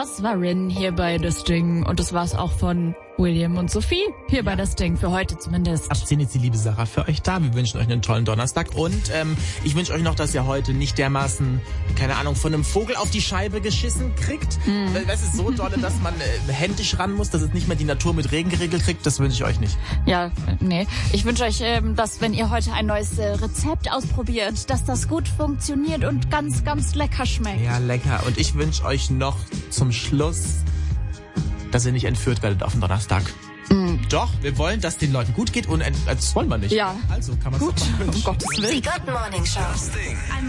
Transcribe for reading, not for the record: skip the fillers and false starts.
Das war Rin hier bei Das Ding und das war's auch von William und Sophie hier bei Das Ding, für heute zumindest. Ab 10 ist die liebe Sarah für euch da. Wir wünschen euch einen tollen Donnerstag und ich wünsche euch noch, dass ihr heute nicht dermaßen, keine Ahnung, von einem Vogel auf die Scheibe geschissen kriegt. Weil das ist so dolle, dass man händisch ran muss, dass es nicht mehr die Natur mit Regen geregelt kriegt. Das wünsche ich euch nicht. Ja, nee. Ich wünsche euch, dass wenn ihr heute ein neues Rezept ausprobiert, dass das gut funktioniert und ganz, ganz lecker schmeckt. Ja, lecker. Und ich wünsche euch noch zum Schluss, dass ihr nicht entführt werdet auf den Donnerstag. Doch, wir wollen, dass den Leuten gut geht und das wollen wir nicht. Ja. Also kann man es gut. doch mal wünschen. Um Gottes Willen. Die Good Morning Show.